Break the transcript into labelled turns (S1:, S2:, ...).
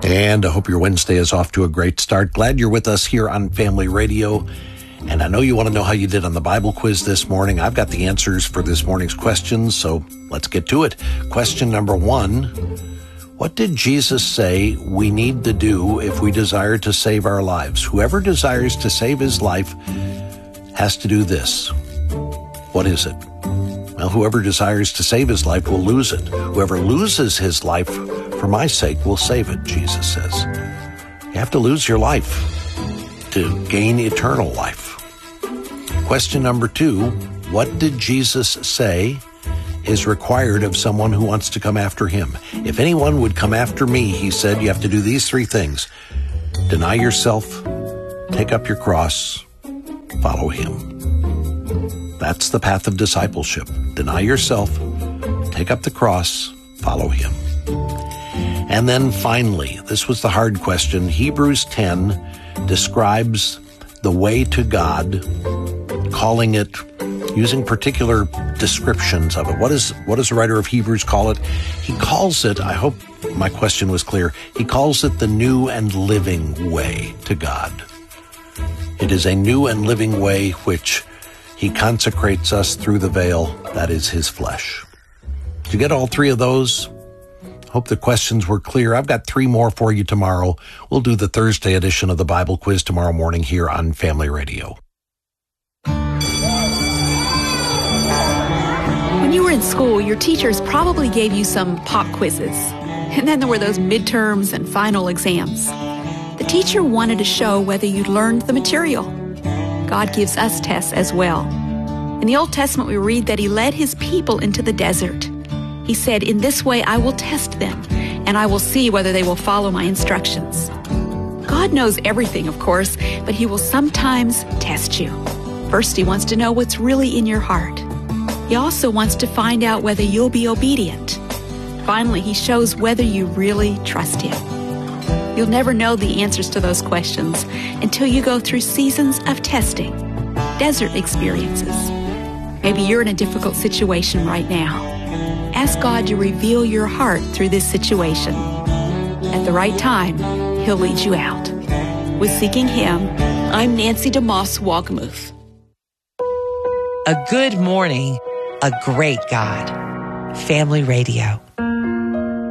S1: And I hope your Wednesday is off to a great start. Glad you're with us here on Family Radio. And I know you want to know how you did on the Bible quiz this morning. I've got the answers for this morning's questions, so let's get to it. Question number 1. What did Jesus say we need to do if we desire to save our lives? Whoever desires to save his life has to do this. What is it? Well, whoever desires to save his life will lose it. Whoever loses his life for my sake will save it, Jesus says. You have to lose your life to gain eternal life. Question number 2, what did Jesus say is required of someone who wants to come after him? If anyone would come after me, he said, you have to do these 3 things. Deny yourself, take up your cross, follow him. That's the path of discipleship. Deny yourself, take up the cross, follow him. And then finally, this was the hard question. Hebrews 10 describes the way to God, calling it, using particular descriptions of it. What does the writer of Hebrews call it? He calls it, I hope my question was clear, he calls it the new and living way to God. It is a new and living way which he consecrates us through the veil, that is his flesh. Did you get all 3 of those? Hope the questions were clear. I've got 3 more for you tomorrow. We'll do the Thursday edition of the Bible quiz tomorrow morning here on Family Radio.
S2: When you were in school, your teachers probably gave you some pop quizzes. And then there were those midterms and final exams. The teacher wanted to show whether you'd learned the material. God gives us tests as well. In the Old Testament, we read that he led his people into the desert. He said, in this way I will test them, and I will see whether they will follow my instructions. God knows everything, of course, but he will sometimes test you. First, he wants to know what's really in your heart. He also wants to find out whether you'll be obedient. Finally, he shows whether you really trust him. You'll never know the answers to those questions until you go through seasons of testing, desert experiences. Maybe you're in a difficult situation right now. Ask God to reveal your heart through this situation. At the right time, he'll lead you out. With Seeking Him, I'm Nancy DeMoss Walgamuth.
S3: A good morning, a great God. Family Radio.